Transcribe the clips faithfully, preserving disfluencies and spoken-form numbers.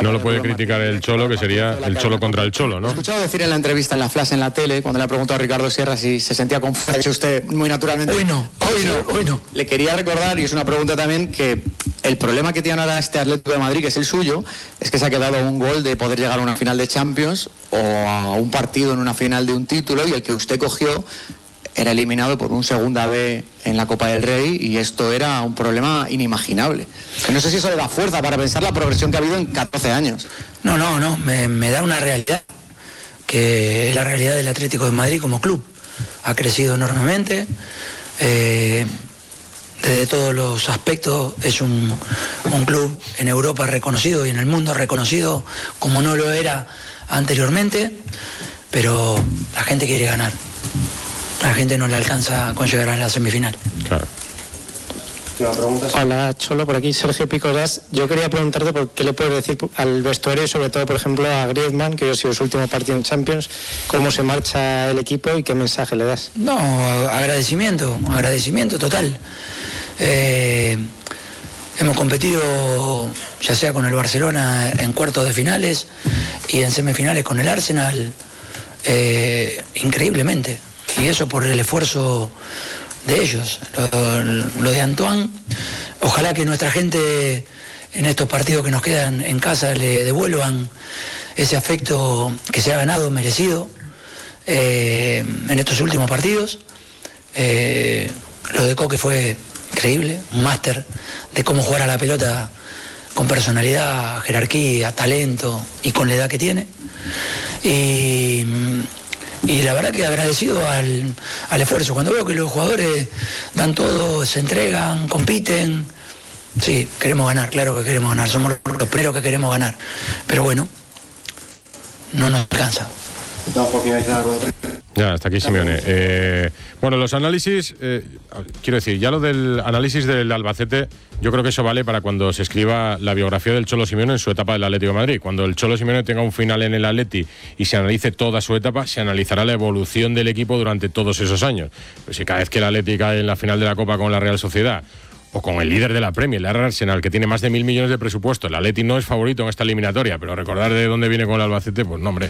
No lo puede criticar el Cholo, que sería el Cholo contra el Cholo, ¿no? He escuchado decir en la entrevista en la Flash, en la tele, cuando le preguntó a Ricardo Sierra si se sentía conforme, ha dicho usted muy naturalmente. Hoy no, hoy no, hoy no. Le quería recordar, y es una pregunta también, que el problema que tiene ahora este Atlético de Madrid, que es el suyo, es que se ha quedado a un gol de poder llegar a una final de Champions o a un partido en una final de un título, y el que usted cogió era eliminado por un segunda B en la Copa del Rey, y esto era un problema inimaginable. No sé si eso le da fuerza para pensar la progresión que ha habido en catorce años. No, no, no, me, me da una realidad, que es la realidad del Atlético de Madrid como club. Ha crecido enormemente, eh, desde todos los aspectos es un, un club en Europa reconocido y en el mundo reconocido como no lo era anteriormente, pero la gente quiere ganar. La gente no le alcanza con llegar a la semifinal. Claro. Hola, Cholo, por aquí Sergio Picodas. Yo quería preguntarte por qué le puedes decir al vestuario y sobre todo, por ejemplo, a Griezmann, que ha sido su último partido en Champions, cómo se marcha el equipo y qué mensaje le das. No, agradecimiento, agradecimiento total. Eh, hemos competido ya sea con el Barcelona en cuartos de finales y en semifinales con el Arsenal, eh, increíblemente. Y eso por el esfuerzo de ellos, lo, lo de Antoine. Ojalá que nuestra gente en estos partidos que nos quedan en casa le devuelvan ese afecto que se ha ganado, merecido, eh, en estos últimos partidos. Eh, lo de Coque fue increíble, un máster de cómo jugar a la pelota con personalidad, jerarquía, talento y con la edad que tiene. Y... Y la verdad que agradecido al, al esfuerzo. Cuando veo que los jugadores dan todo, se entregan, compiten, sí, queremos ganar, claro que queremos ganar, somos los primeros que queremos ganar. Pero bueno, no nos alcanza. Ya, hasta aquí Simeone. Eh, bueno, los análisis, eh, quiero decir, ya lo del análisis del Albacete, yo creo que eso vale para cuando se escriba la biografía del Cholo Simeone en su etapa del Atlético de Madrid. Cuando el Cholo Simeone tenga un final en el Atleti y se analice toda su etapa, se analizará la evolución del equipo durante todos esos años. Pero si cada vez que el Atleti cae en la final de la Copa con la Real Sociedad, o con el líder de la Premier, el Arsenal, que tiene más de mil millones de presupuesto. El Atleti no es favorito en esta eliminatoria, pero recordar de dónde viene con el Albacete, pues no, hombre,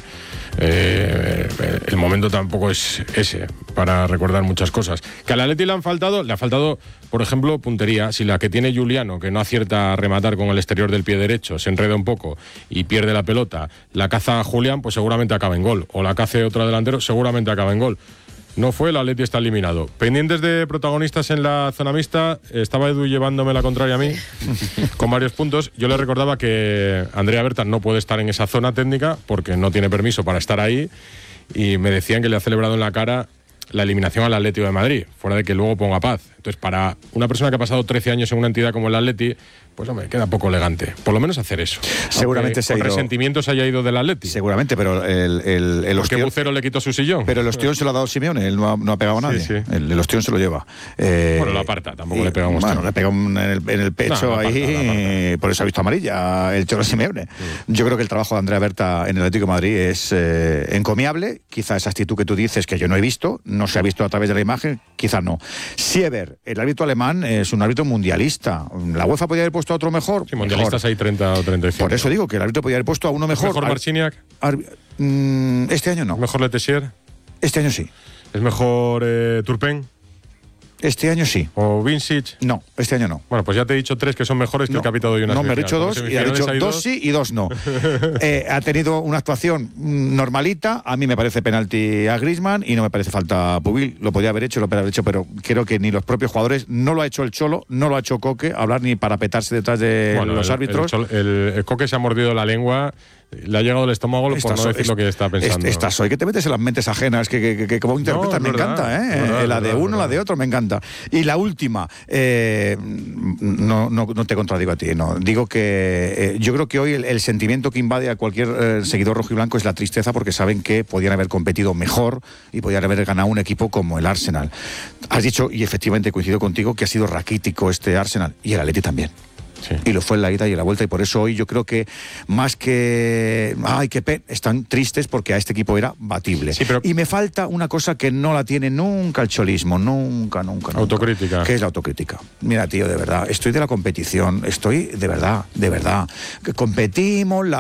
eh, el momento tampoco es ese para recordar muchas cosas. Que al Atleti le han faltado, le ha faltado, por ejemplo, puntería. Si la que tiene Juliano, que no acierta a rematar con el exterior del pie derecho, se enreda un poco y pierde la pelota, la caza Julián, pues seguramente acaba en gol. O la cace otro delantero, seguramente acaba en gol. No fue, el Atleti está eliminado. Pendientes de protagonistas en la zona mixta, estaba Edu llevándome la contraria a mí, con varios puntos. Yo le recordaba que Andrea Berta no puede estar en esa zona técnica porque no tiene permiso para estar ahí, y me decían que le ha celebrado en la cara la eliminación al Atlético de Madrid, fuera de que luego ponga paz. Entonces, para una persona que ha pasado trece años en una entidad como el Atleti, pues hombre, queda poco elegante. Por lo menos hacer eso. Seguramente Aunque se ha con ido... resentimiento se haya ido del Atleti. Seguramente, pero el, el, el Porque ostión... Bucero le quitó su sillón. Pero el ostión se lo ha dado Simeone, él no ha, no ha pegado a nadie. Sí, sí. El, el ostión se lo lleva. Eh, bueno, lo aparta, tampoco y, le pega un ostión. Bueno, le pega un, en, el, en el pecho, no, ahí, aparta, aparta. Por eso ha visto amarilla el Cholo Simeone. Sí. Yo creo que el trabajo de Andrea Berta en el Atlético de Madrid es eh, encomiable. Quizá esa actitud que tú dices, que yo no he visto, no se ha visto a través de la imagen, quizá no. Siever, el árbitro alemán, es un árbitro mundialista. ¿La UEFA podría haber puesto a otro mejor? Sí, mundialistas hay treinta o treinta y cinco. Por eso digo que el árbitro podría haber puesto a uno mejor. ¿Mejor Marciniak? Mm, este año no. ¿Mejor Letessier? Este año sí. ¿Es mejor eh, Turpin? Este año sí. ¿O Vincic? No, este año no. Bueno, pues ya te he dicho tres que son mejores que no, el que ha pitado hoy una No, me ha dicho dos y ha dicho dos, dos sí y dos no. eh, ha tenido una actuación normalita. A mí me parece penalti a Griezmann y no me parece falta a Pubil. Lo podía haber hecho, lo podía haber hecho, pero creo que ni los propios jugadores, no lo ha hecho el Cholo, no lo ha hecho Coque, hablar ni para petarse detrás de bueno, los el, árbitros. El, el, el Coque se ha mordido la lengua. Le ha llegado el estómago por no decir lo que está pensando. Estás hoy que te metes en las mentes ajenas, que, que, que, que como interpretas, no, me verdad, encanta, ¿eh? Verdad, la de verdad, uno, verdad. La de otro, me encanta. Y la última, eh, no, no, no te contradigo a ti, no. Digo que eh, yo creo que hoy el, el sentimiento que invade a cualquier eh, seguidor rojiblanco es la tristeza, porque saben que podían haber competido mejor y podían haber ganado un equipo como el Arsenal. Has dicho, y efectivamente coincido contigo, que ha sido raquítico este Arsenal, y el Atleti también. Sí. Y lo fue en la ida y en la vuelta, y por eso hoy yo creo que más que ay qué pena, están tristes porque a este equipo era batible. Sí, pero... Y me falta una cosa que no la tiene nunca el cholismo, nunca, nunca, nunca. Autocrítica. ¿Qué es la autocrítica? Mira, tío, de verdad, estoy de la competición, estoy de verdad, de verdad, que competimos, la